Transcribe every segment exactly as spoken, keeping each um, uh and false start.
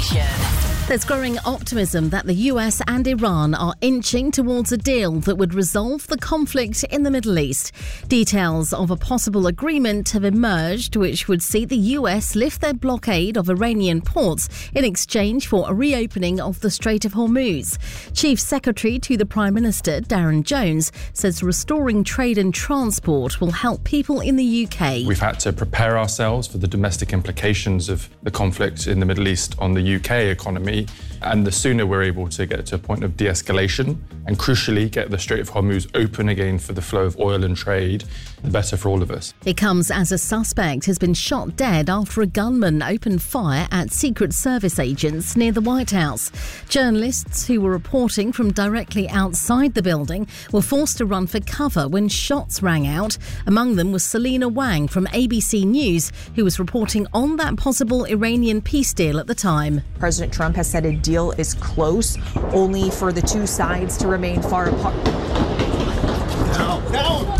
station. There's growing optimism that the U S and Iran are inching towards a deal that would resolve the conflict in the Middle East. Details of a possible agreement have emerged which would see the U S lift their blockade of Iranian ports in exchange for a reopening of the Strait of Hormuz. Chief Secretary to the Prime Minister, Darren Jones, says restoring trade and transport will help people in the U K. We've had to prepare ourselves for the domestic implications of the conflict in the Middle East on the U K economy. And the sooner we're able to get to a point of de-escalation and crucially get the Strait of Hormuz open again for the flow of oil and trade, the better for all of us. It comes as a suspect has been shot dead after a gunman opened fire at Secret Service agents near the White House. Journalists who were reporting from directly outside the building were forced to run for cover when shots rang out. Among them was Selina Wang from A B C News, who was reporting on that possible Iranian peace deal at the time. President Trump has said a deal is close, only for the two sides to remain far apart. Now, now.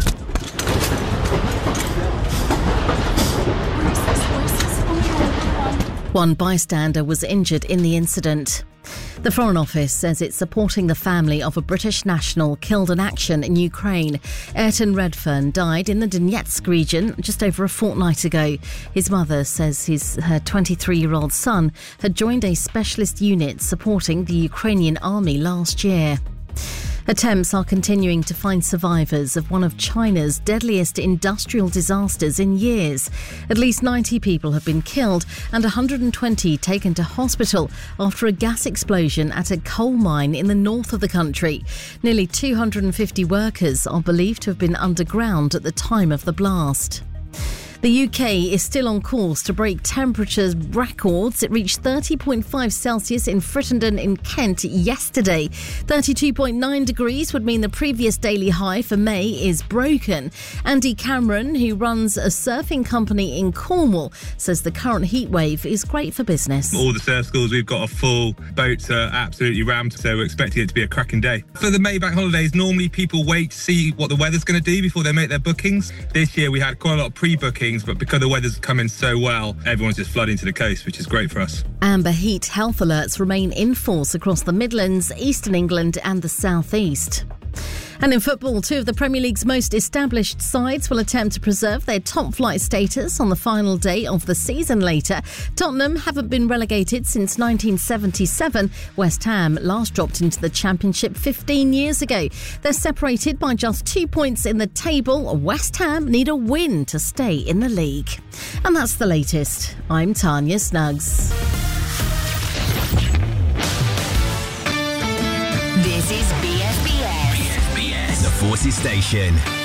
One bystander was injured in the incident. The Foreign Office says it's supporting the family of a British national killed in action in Ukraine. Ayrton Redfern died in the Donetsk region just over a fortnight ago. His mother says his her twenty-three-year-old son had joined a specialist unit supporting the Ukrainian army last year. Attempts are continuing to find survivors of one of China's deadliest industrial disasters in years. At least ninety people have been killed and one hundred twenty taken to hospital after a gas explosion at a coal mine in the north of the country. Nearly two hundred fifty workers are believed to have been underground at the time of the blast. The U K is still on course to break temperature records. It reached thirty point five Celsius in Frittenden in Kent yesterday. thirty-two point nine degrees would mean the previous daily high for May is broken. Andy Cameron, who runs a surfing company in Cornwall, says the current heatwave is great for business. All the surf schools, we've got a full boats are absolutely rammed, so we're expecting it to be a cracking day. For the May bank holidays, normally people wait to see what the weather's going to do before they make their bookings. This year we had quite a lot of pre-bookings, but because the weather's coming so well, everyone's just flooding to the coast, which is great for us. Amber heat health alerts remain in force across the Midlands, Eastern England and the South East. And in football, two of the Premier League's most established sides will attempt to preserve their top-flight status on the final day of the season later. Tottenham haven't been relegated since nineteen seventy-seven. West Ham last dropped into the Championship fifteen years ago. They're separated by just two points in the table. West Ham need a win to stay in the league. And that's the latest. I'm Tanya Snuggs. This is B S B S. The Forces Station.